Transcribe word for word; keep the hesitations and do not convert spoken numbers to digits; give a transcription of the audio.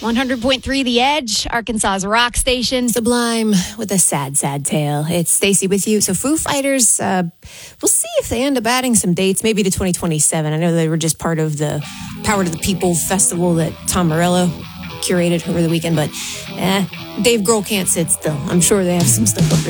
one hundred point three The Edge, Arkansas's rock station. Sublime with a sad, sad tale. It's Stacey with you. So Foo Fighters, uh, we'll see if they end up adding some dates, maybe to twenty twenty-seven. I know they were just part of the Power to the People festival that Tom Morello curated over the weekend, but eh, Dave Grohl can't sit still. I'm sure they have some stuff up there.